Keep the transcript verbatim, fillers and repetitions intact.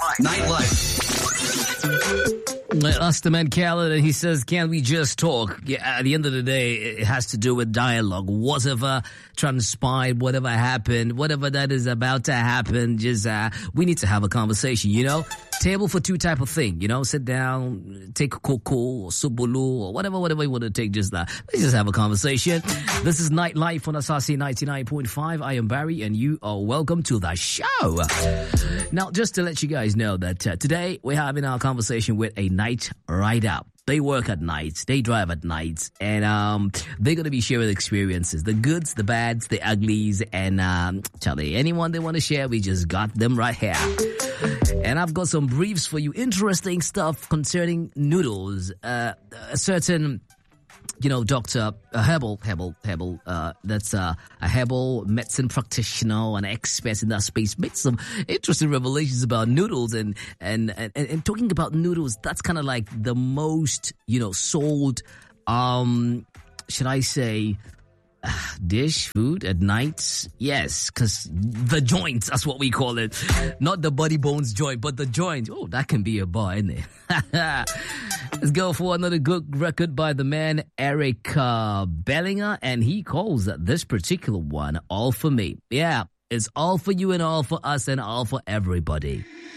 Nightlife. That's the man Khaled, and he says, can we just talk? Yeah, at the end of the day, it has to do with dialogue. Whatever transpired, whatever happened, whatever that is about to happen, just uh, we need to have a conversation, you know? Table for two type of thing, you know? Sit down, take a cocoa or subulu or whatever, whatever you want to take, just that. Let's just have a conversation. This is Nightlife on Asasi ninety-nine point five. I am Barry, and you are welcome to the show. Now, just to let you guys know that uh, today we're having our conversation with a night rider. They work at nights, they drive at nights, and um, they're going to be sharing experiences, the goods, the bads, the uglies, and um, Charlie, anyone they want to share, we just got them right here. And I've got some briefs for you, interesting stuff concerning noodles. Uh, a certain, you know, doctor, a herbal, herbal, herbal, uh, that's uh, a herbal medicine practitioner, an expert in that space, made some interesting revelations about noodles, and and and, and talking about noodles, that's kind of like the most, you know, sold, um, should I say, dish, food at nights. Yes, because the joint, that's what we call it. Not the body bones joint, but the joint. Oh, that can be a bar, isn't it? Let's go for another good record by the man Eric uh, Bellinger, and he calls this particular one All For Me. Yeah, it's all for you and all for us and all for everybody.